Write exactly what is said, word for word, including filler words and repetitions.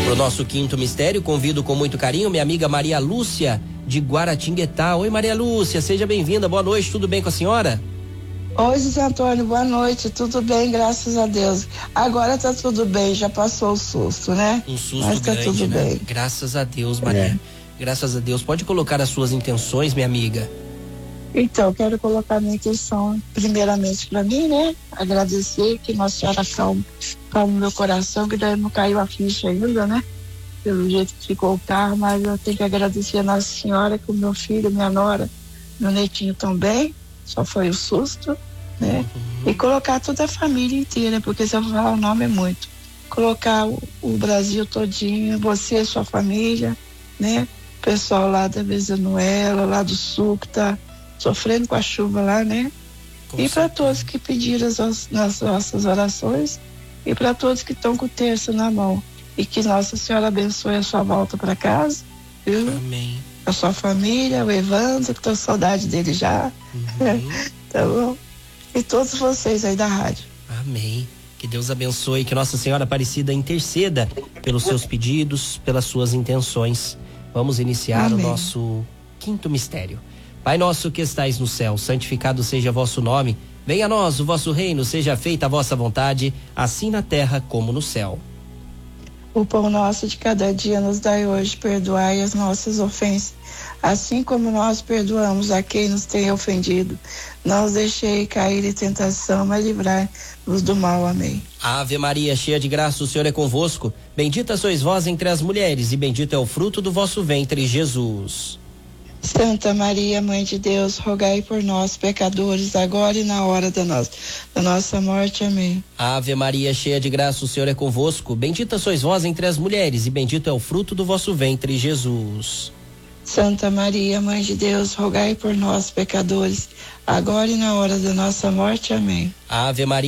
Pro nosso quinto mistério, convido com muito carinho minha amiga Maria Lúcia, de Guaratinguetá. Oi, Maria Lúcia, seja bem-vinda, boa noite, tudo bem com a senhora? Oi, José Antônio, boa noite, tudo bem, graças a Deus. Agora tá tudo bem, já passou o susto, né? Um susto Mas tá grande, tudo né? bem. Graças a Deus, Maria. É. Graças a Deus. Pode colocar as suas intenções, minha amiga? Então, quero colocar minha intenção primeiramente para mim, né? Agradecer que Nossa Senhora calma, calma o meu coração, que daí não caiu a ficha ainda, né? Pelo jeito que ficou o carro, mas eu tenho que agradecer a Nossa Senhora que o meu filho, minha nora, meu netinho também, só foi o susto, né? Uhum. E colocar toda a família inteira, porque se eu falar o nome é muito. Colocar o, o Brasil todinho, você, sua família, né? O pessoal lá da Venezuela, lá do sul, que tá sofrendo com a chuva lá, né? Com e para todos que pediram as, nas nossas orações e para todos que estão com o terço na mão. E que Nossa Senhora abençoe a sua volta para casa, viu? Amém. A sua família, o Evandro, que tô com saudade dele já. Uhum. Tá bom? E todos vocês aí da rádio. Amém. Que Deus abençoe, que Nossa Senhora Aparecida interceda pelos seus pedidos, pelas suas intenções. Vamos iniciar Amém. O nosso quinto mistério. Pai nosso que estais no céu, santificado seja vosso nome. Venha a nós o vosso reino, seja feita a vossa vontade, assim na terra como no céu. O pão nosso de cada dia nos dai hoje, perdoai as nossas ofensas, assim como nós perdoamos a quem nos tem ofendido. Não os deixei cair em tentação, mas livrai-nos do mal. Amém. Ave Maria, cheia de graça, o Senhor é convosco. Bendita sois vós entre as mulheres, e bendito é o fruto do vosso ventre, Jesus. Santa Maria, Mãe de Deus, rogai por nós, pecadores, agora e na hora da nossa, da nossa morte. Amém. Ave Maria, cheia de graça, o Senhor é convosco. Bendita sois vós entre as mulheres, e bendito é o fruto do vosso ventre, Jesus. Santa Maria, Mãe de Deus, rogai por nós, pecadores, agora e na hora da nossa morte. Amém. Ave Maria.